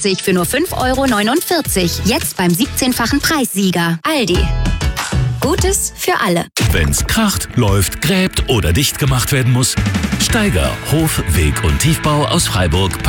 1,50 für nur 5,49 €. Jetzt beim 17-fachen Preissieger. Aldi. Gutes für alle. Wenn's kracht, läuft, gräbt oder dicht gemacht werden muss, Steiger, Hof, Weg und Tiefbau aus Freiburg